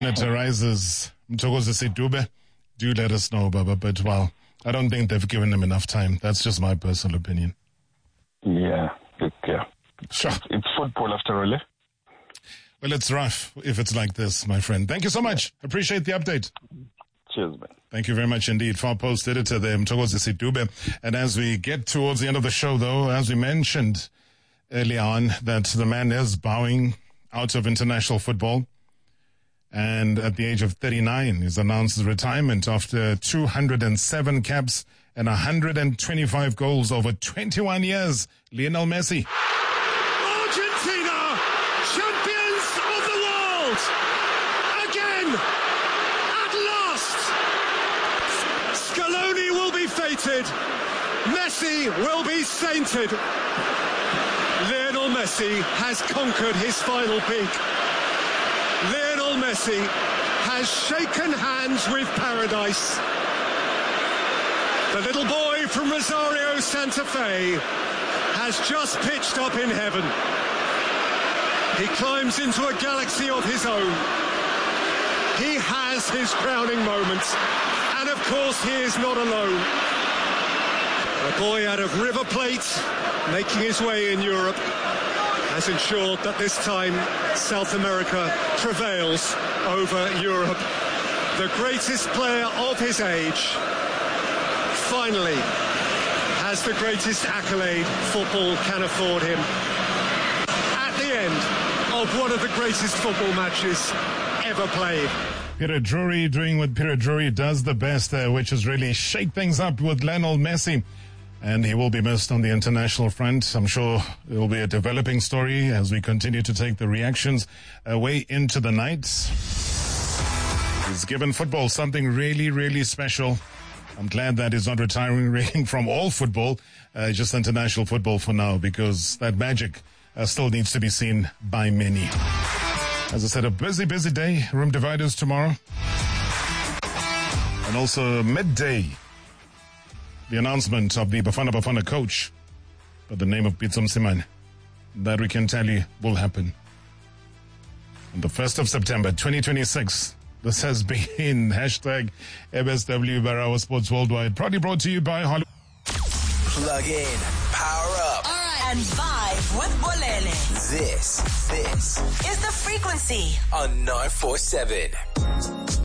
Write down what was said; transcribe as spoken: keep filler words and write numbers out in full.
It arises. Mthokozi Sidube, do let us know, Baba. But, well, I don't think they've given him enough time. That's just my personal opinion. Yeah, it, yeah. Sure. It's, it's football after all, eh? Well, it's rough if it's like this, my friend. Thank you so much. Appreciate the update. Cheers, man. Thank you very much indeed. Far Post editor there, Mthokozi Sidube. And as we get towards the end of the show, though, as we mentioned earlier on, that the man is bowing out of international football. And at the age of thirty-nine, he's announced his retirement after two hundred seven caps and one hundred twenty-five goals over twenty-one years. Lionel Messi. Argentina, champions of the world! Again! At last! Scaloni will be fated. Messi will be sainted. Lionel Messi has conquered his final peak. Lionel Messi has shaken hands with paradise. The little boy from Rosario, Santa Fe has just pitched up in heaven. He climbs into a galaxy of his own. He has his crowning moments. And of course, he is not alone. A boy out of River Plate, making his way in Europe, has ensured that this time South America prevails over Europe. The greatest player of his age finally has the greatest accolade football can afford him. At the end of one of the greatest football matches ever played. Peter Drury doing what Peter Drury does the best, uh, which is really shake things up with Lionel Messi. And he will be missed on the international front. I'm sure it will be a developing story as we continue to take the reactions away into the night. He's given football something really, really special. I'm glad that he's not retiring from all football, uh, just international football for now, because that magic uh, still needs to be seen by many. As I said, a busy, busy day. Room dividers tomorrow. And also midday. The announcement of the Bafana Bafana coach by the name of Pitso Mosimane, that we can tell you will happen on the first of September, twenty twenty-six. This has been hashtag M S W Barawa Sports Worldwide, proudly brought to you by Hollywood. Plug in, power up, all right, and vibe with Bolele. This, this is The Frequency on nine four seven.